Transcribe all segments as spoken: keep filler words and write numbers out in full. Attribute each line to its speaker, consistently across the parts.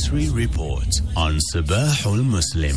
Speaker 1: Asri Report on Sabahul Muslim.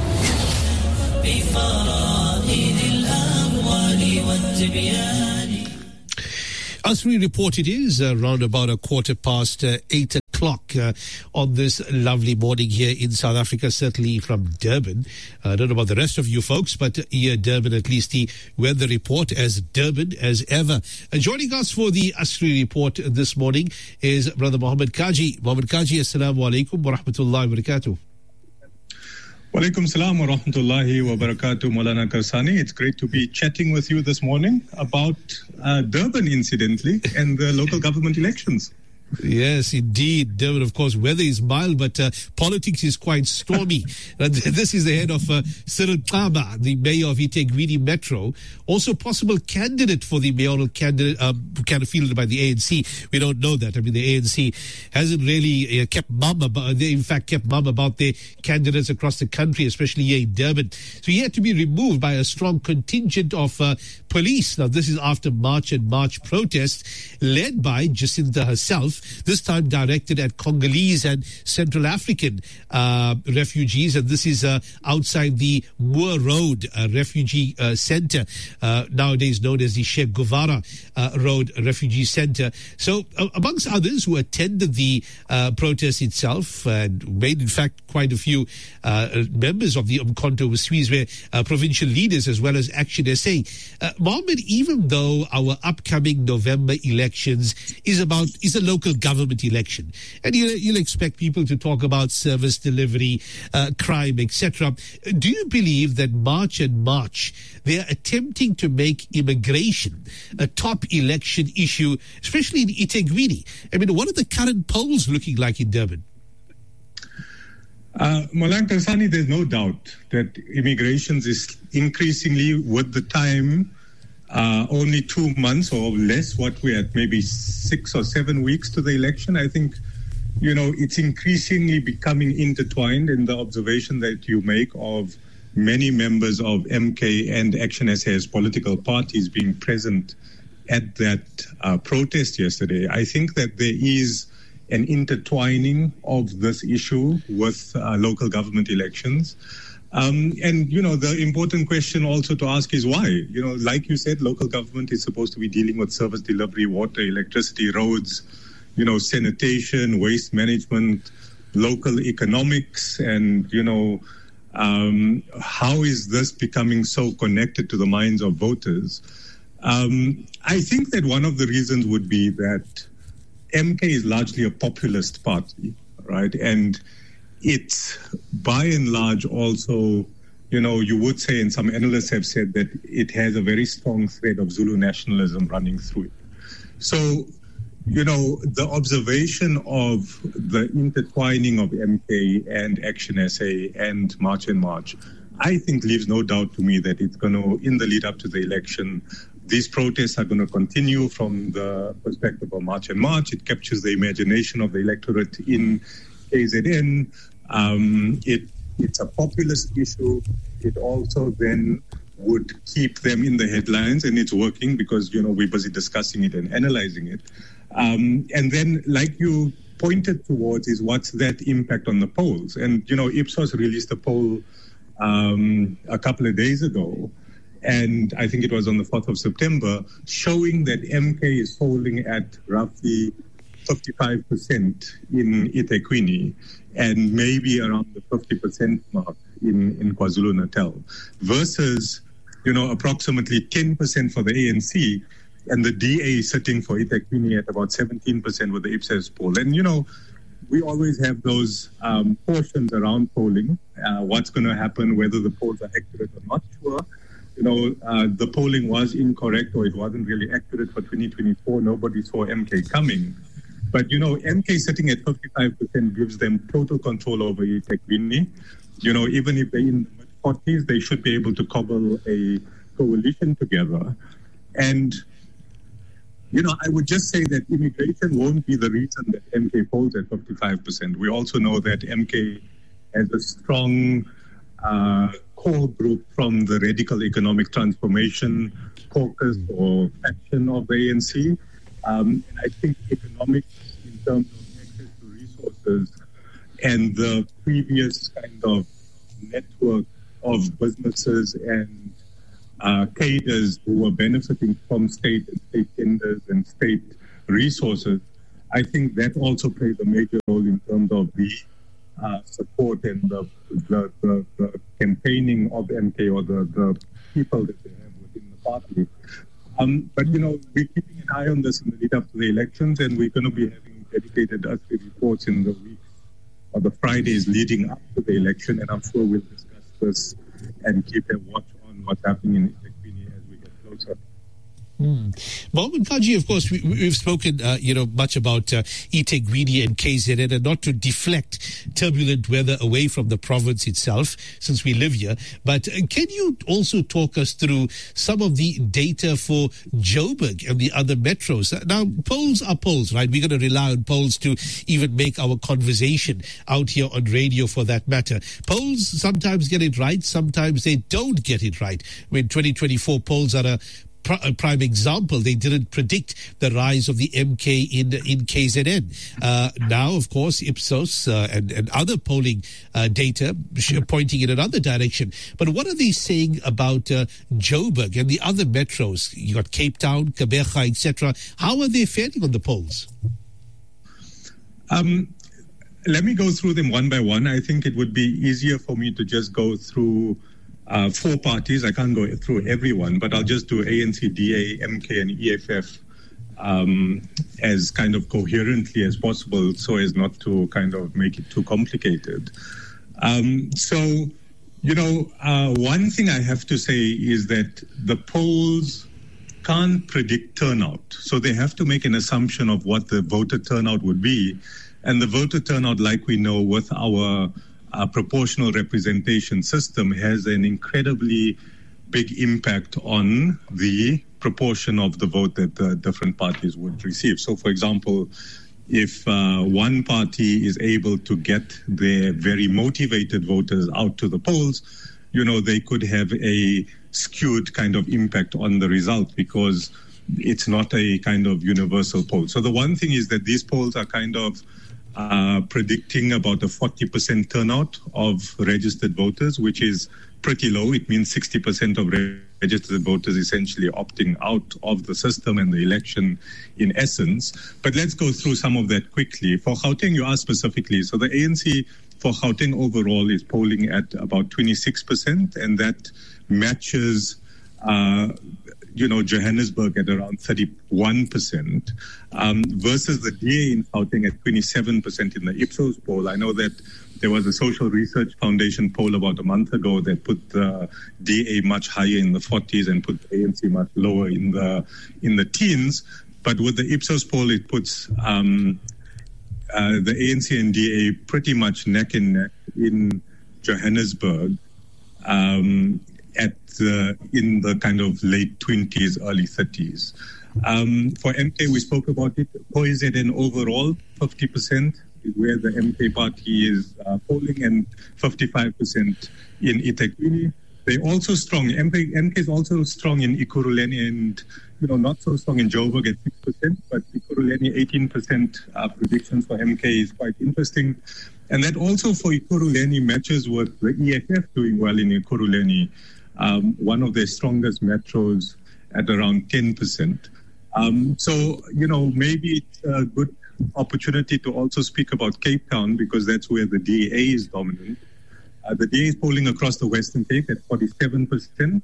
Speaker 1: Asri Report it is, uh, round about a quarter past uh, eight o'clock uh, on this lovely morning here in South Africa, certainly from Durban. Uh, I don't know about the rest of you folks, but here Durban, at least the weather report as Durban as ever. Uh, joining us for the Asri Report this morning is Brother Mohammed Kaji. Mohammed Kaji, Assalamu alaikum wa rahmatullahi wa barakatuh.
Speaker 2: Walaikum salam wa rahmatullahi wa barakatuh, Maulana Karsani. It's great to be chatting with you this morning about uh, Durban, incidentally, and the local government elections.
Speaker 1: Yes, indeed. Durban, of course, weather is mild, but uh, politics is quite stormy. uh, this is the head of uh, Cyril Kaba, the mayor of eThekwini Metro, also possible candidate for the mayoral candidate, um, kind of fielded by the A N C. We don't know that. I mean, the A N C hasn't really uh, kept mum about, they in fact kept mum about their candidates across the country, especially here in Durban. So he had to be removed by a strong contingent of uh, police. Now, this is after March and March protests led by Jacinta herself, this time directed at Congolese and Central African uh, refugees. And this is uh, outside the Moore Road uh, Refugee uh, Center, uh, nowadays known as the Che Guevara uh, Road Refugee Center. So uh, amongst others who attended the uh, protest itself and made, in fact, quite a few uh, members of the Umkhonto weSizwe uh, provincial leaders as well as Action S A. Uh, Mohammed, even though our upcoming November elections is about is a local government election, and you'll, you'll expect people to talk about service delivery, uh, crime, et cetera. Do you believe that March and March they are attempting to make immigration a top election issue, especially in eThekwini? I mean, what are the current polls looking like in Durban?
Speaker 2: Uh, Maulana Karsani, there's no doubt that immigration is increasingly, with the time, uh, only two months or less, what we're at, maybe six or seven weeks to the election. I think, you know, it's increasingly becoming intertwined in the observation that you make of many members of M K and Action S A as political parties being present at that uh, protest yesterday. I think that there is an intertwining of this issue with uh, local government elections. Um, and, you know, the important question also to ask is why? You know, like you said, local government is supposed to be dealing with service delivery, water, electricity, roads, you know, sanitation, waste management, local economics, and, you know, um, how is this becoming so connected to the minds of voters? Um, I think that one of the reasons would be that M K is largely a populist party, right? And it's by and large also, you know, you would say, and some analysts have said that it has a very strong thread of Zulu nationalism running through it. So, you know, the observation of the intertwining of M K and Action S A and March and March, I think leaves no doubt to me that it's going to, in the lead up to the election, these protests are going to continue from the perspective of March and March. It captures the imagination of the electorate in K Z N. Um, it, it's a populist issue. It also then would keep them in the headlines, and it's working because, you know, we're busy discussing it and analyzing it. Um, and then, like you pointed towards, is what's that impact on the polls? And, you know, Ipsos released a poll um, a couple of days ago, and I think it was on the fourth of September, showing that M K is polling at roughly fifty-five percent in eThekwini and maybe around the fifty percent mark in, in KwaZulu-Natal versus, you know, approximately ten percent for the A N C and the D A sitting for eThekwini at about seventeen percent with the Ipsos poll. And, you know, we always have those um, portions around polling, uh, what's going to happen, whether the polls are accurate or not, sure. You know, uh, the polling was incorrect or it wasn't really accurate for twenty twenty-four. Nobody saw M K coming. But, you know, M K sitting at fifty-five percent gives them total control over eThekwini. You know, even if they're in the mid-forties, they should be able to cobble a coalition together. And, you know, I would just say that immigration won't be the reason that M K polls at fifty-five percent. We also know that M K has a strong uh, core group from the Radical Economic Transformation Caucus or faction of the A N C. Um, and I think economics in terms of access to resources and the previous kind of network of businesses and uh, cadres who were benefiting from state and state tenders and state resources, I think that also played a major role in terms of the uh, support and the, the, the, the campaigning of M K or the, the people that they have within the party. Um, but, you know, we're keeping an eye on this in the lead up to the elections, and we're going to be having dedicated U S R I reports in the weeks or the Fridays leading up to the election, and I'm sure we'll discuss this and keep a watch on what's happening in eThekwini as we get closer.
Speaker 1: Hmm. Mohammed Kaji, of course, we, we've spoken, uh, you know, much about uh, eThekwini and K Z N, and not to deflect turbulent weather away from the province itself, since we live here. But uh, can you also talk us through some of the data for Joburg and the other metros? Now, polls are polls, right? We're going to rely on polls to even make our conversation out here on radio, for that matter. Polls sometimes get it right, sometimes they don't get it right. When twenty twenty-four polls are a a prime example, they didn't predict the rise of the M K in in K Z N. Uh, now, of course, Ipsos uh, and, and other polling uh, data pointing in another direction. But what are they saying about uh, Joburg and the other metros? You got Cape Town, Gqeberha, et cetera. How are they faring on the polls?
Speaker 2: Um, let me go through them one by one. I think it would be easier for me to just go through Uh, four parties. I can't go through everyone, but I'll just do A N C, D A, M K, and E F F um, as kind of coherently as possible, so as not to kind of make it too complicated. Um, so, you know, uh, one thing I have to say is that the polls can't predict turnout. So they have to make an assumption of what the voter turnout would be. And the voter turnout, like we know with our Uh, proportional representation system, has an incredibly big impact on the proportion of the vote that the different parties would receive. So, for example, if uh, one party is able to get their very motivated voters out to the polls, you know, they could have a skewed kind of impact on the result, because it's not a kind of universal poll. So the one thing is that these polls are kind of Uh, predicting about a forty percent turnout of registered voters, which is pretty low. It means sixty percent of re- registered voters essentially opting out of the system and the election in essence. But let's go through some of that quickly. For Gauteng, you asked specifically. So the A N C for Gauteng overall is polling at about twenty-six percent, and that matches uh, you know, Johannesburg at around thirty-one percent, um, versus the D A in Gauteng at twenty-seven percent in the Ipsos poll. I know that there was a Social Research Foundation poll about a month ago that put the D A much higher in the forties and put the A N C much lower in the in the teens. But with the Ipsos poll, it puts um, uh, the A N C and D A pretty much neck and neck in Johannesburg. Um, at uh, in the kind of late twenties, early thirties. Um, for M K, we spoke about it. K Z N overall, fifty percent is where the M K party is uh, polling, and fifty-five percent in eThekwini. They're also strong. M K, M K is also strong in Ekurhuleni, and, you know, not so strong in Joburg at six percent, but Ekurhuleni, eighteen percent uh, predictions for M K is quite interesting. And that also for Ekurhuleni matches with the E F F doing well in Ekurhuleni. Um, one of their strongest metros at around ten percent. Um, so, you know, maybe it's a good opportunity to also speak about Cape Town, because that's where the D A is dominant. Uh, the D A is polling across the Western Cape at forty-seven percent,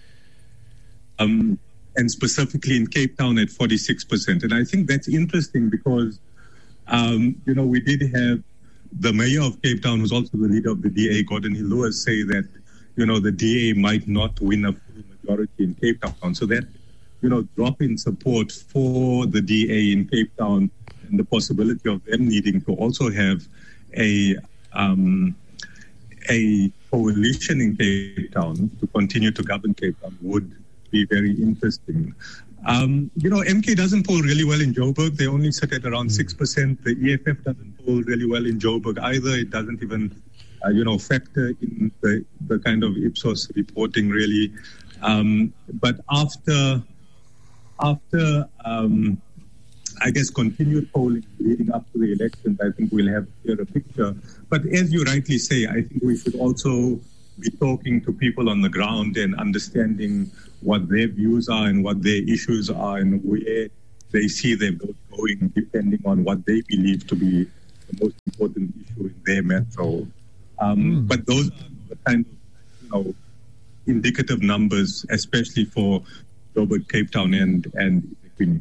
Speaker 2: um, and specifically in Cape Town at forty-six percent. And I think that's interesting because, um, you know, we did have the mayor of Cape Town, who's also the leader of the D A, Gordon Hill-Lewis, say that, you know, the D A might not win a full majority in Cape Town. So that, you know, drop in support for the D A in Cape Town and the possibility of them needing to also have a um, a coalition in Cape Town to continue to govern Cape Town would be very interesting. Um, you know, M K doesn't poll really well in Joburg. They only sit at around six percent. The E F F doesn't poll really well in Joburg either. It doesn't even Uh, you know, factor in the, the kind of Ipsos reporting, really. Um, but after after um, I guess, continued polling leading up to the elections, I think we'll have a clearer picture. But as you rightly say, I think we should also be talking to people on the ground and understanding what their views are and what their issues are and where they see their vote going, depending on what they believe to be the most important issue in their metro. Um, mm. But those are the kind of, you know, indicative numbers, especially for Joburg, Cape Town, and and eThekwini.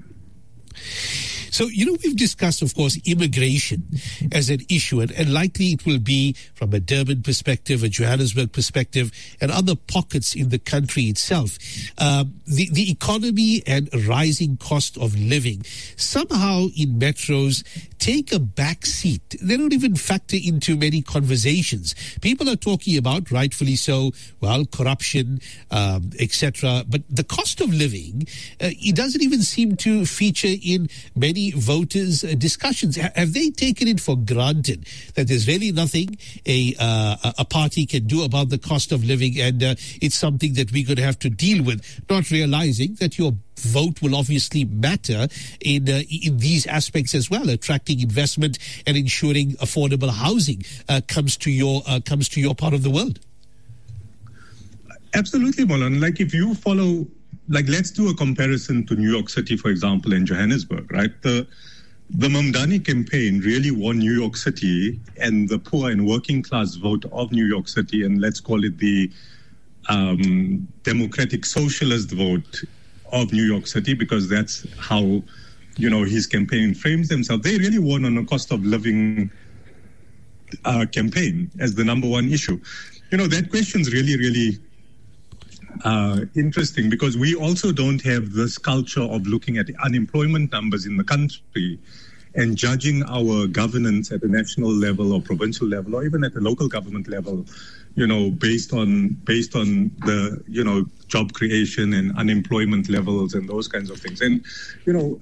Speaker 1: So, you know, we've discussed, of course, immigration as an issue, and, and likely it will be from a Durban perspective, a Johannesburg perspective, and other pockets in the country itself. Um, the, the economy and rising cost of living somehow in metros take a back seat. They don't even factor into many conversations. People are talking about, rightfully so, well, corruption, um, et cetera. But the cost of living, uh, it doesn't even seem to feature in many voters' uh, discussions. H- have they taken it for granted that there's really nothing a uh, a party can do about the cost of living, and uh, it's something that we're going to have to deal with, not realizing that your vote will obviously matter in uh, in these aspects as well, attracting investment and ensuring affordable housing uh, comes to your uh, comes to your part of the world?
Speaker 2: Absolutely, Molan. Like if you follow, like let's do a comparison to New York City, for example, and Johannesburg, right? The the Mamdani campaign really won New York City and the poor and working class vote of New York City, and let's call it the um, democratic socialist vote of New York City, because that's how, you know, his campaign frames themselves. They really won on a cost of living uh, campaign as the number one issue. You know, that question's really, really uh, interesting, because we also don't have this culture of looking at the unemployment numbers in the country and judging our governance at a national level or provincial level or even at the local government level, you know, based on based on the, you know, job creation and unemployment levels and those kinds of things. And, you know,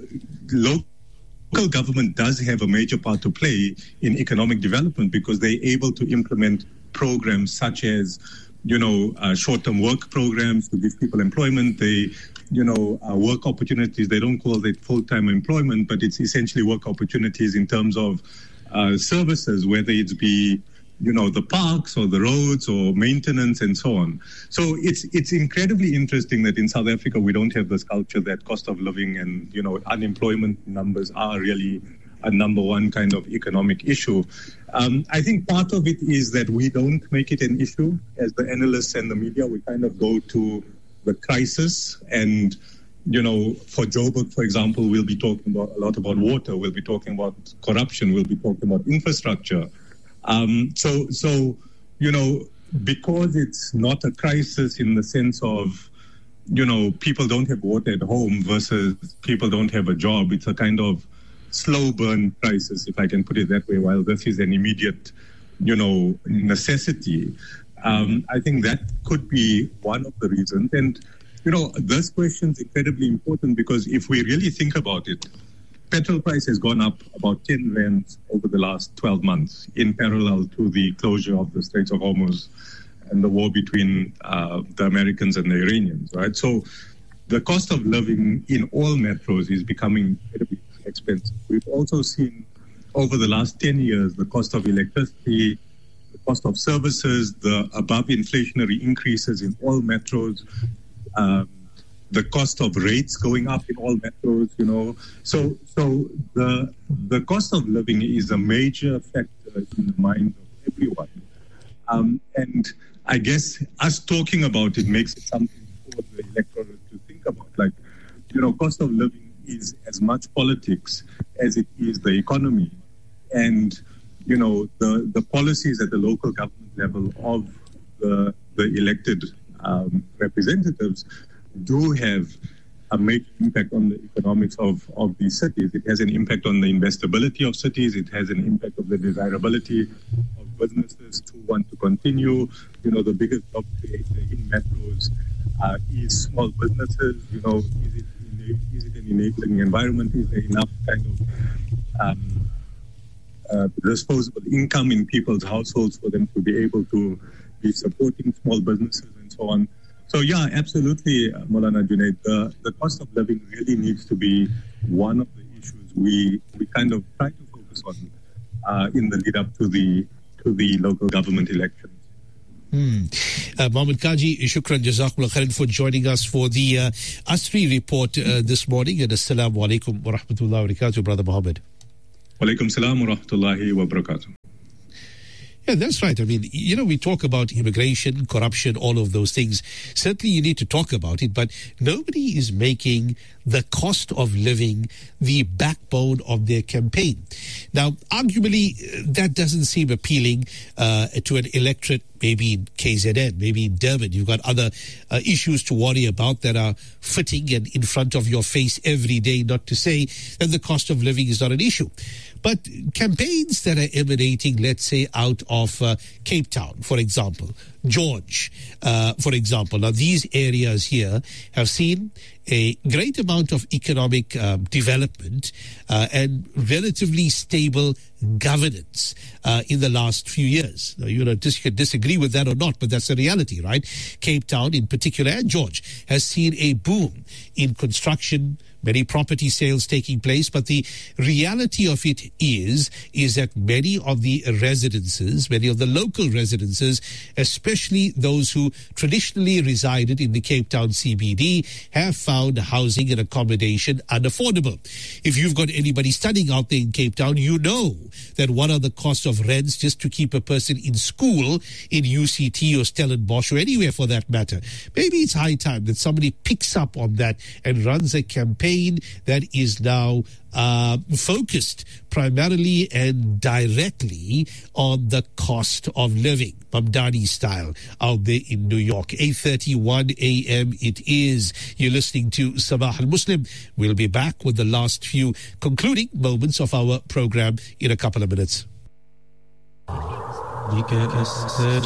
Speaker 2: local government does have a major part to play in economic development, because they're able to implement programs such as, you know, uh, short-term work programs to give people employment. They, you know, uh, work opportunities. They don't call it full-time employment, but it's essentially work opportunities in terms of uh, services, whether it's be, you know, the parks or the roads or maintenance and so on. So it's it's incredibly interesting that in South Africa we don't have this culture that cost of living and, you know, unemployment numbers are really a number one kind of economic issue. Um, I think part of it is that we don't make it an issue as the analysts and the media. We kind of go to the crisis, and, you know, for Joburg, for example, we'll be talking about a lot about water. We'll be talking about corruption. We'll be talking about infrastructure. Um, so, so, you know, because it's not a crisis in the sense of, you know, people don't have water at home versus people don't have a job. It's a kind of slow burn crisis, if I can put it that way, while this is an immediate, you know, necessity. Um, I think that could be one of the reasons. And, you know, this question is incredibly important, because if we really think about it, petrol price has gone up about ten rands over the last twelve months in parallel to the closure of the Straits of Hormuz and the war between uh, the Americans and the Iranians, right? So the cost of living in all metros is becoming incredibly expensive. We've also seen over the last ten years the cost of electricity, the cost of services, the above inflationary increases in all metros, um, the cost of rates going up in all metros, you know. So so the the cost of living is a major factor in the mind of everyone. Um, and I guess us talking about it makes it something for the electorate to think about. Like, you know, cost of living is as much politics as it is the economy. And, you know, the, the policies at the local government level of the, the elected um, representatives do have a major impact on the economics of, of these cities. It has an impact on the investability of cities. It has an impact on the desirability of businesses to want to continue. You know, the biggest job creator in metros uh, is small businesses. You know, is it, is it an enabling environment? Is there enough kind of um, uh, disposable income in people's households for them to be able to be supporting small businesses and so on? So, yeah, absolutely, Maulana Junaid. The, the cost of living really needs to be one of the issues we, we kind of try to focus on uh, in the lead up to the to the local government elections.
Speaker 1: Hmm. Uh, Mohammed Kaji, shukran jazakumullah khairan for joining us for the uh, Asri report uh, this morning. And assalamu alaikum wa rahmatullahi wa barakatuh, Brother Mohammed.
Speaker 2: Wa alaikum salam wa rahmatullahi wa barakatuh.
Speaker 1: Yeah, that's right. I mean, you know, we talk about immigration, corruption, all of those things. Certainly you need to talk about it, but nobody is making the cost of living the backbone of their campaign. Now, arguably, that doesn't seem appealing uh, to an electorate, maybe in K Z N, maybe in Durban. You've got other uh, issues to worry about that are fitting and in front of your face every day, not to say that the cost of living is not an issue. But campaigns that are emanating, let's say, out of uh, Cape Town, for example, George, uh, for example. Now, these areas here have seen a great amount of economic um, development uh, and relatively stable governance uh, in the last few years. Now, you know, dis- you can disagree with that or not, but that's the reality, right? Cape Town in particular, and George, has seen a boom in construction, many property sales taking place, but the reality of it is, is that many of the residences, many of the local residences, especially those who traditionally resided in the Cape Town C B D, have found housing and accommodation unaffordable. If you've got anybody studying out there in Cape Town, you know that what are the costs of rents just to keep a person in school in U C T or Stellenbosch or anywhere for that matter. Maybe it's high time that somebody picks up on that and runs a campaign that is now uh, focused primarily and directly on the cost of living, Mamdani style, out there in New York. eight thirty-one a.m. it is. You're listening to Sabah al-Muslim. We'll be back with the last few concluding moments of our program in a couple of minutes.